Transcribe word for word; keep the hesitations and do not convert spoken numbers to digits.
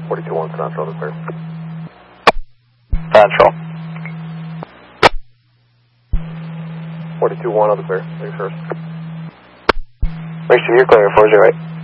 forty-two one Central, the clear. Central. forty-two one on the clear, thanks first. Racing, you're clear, four zero eight.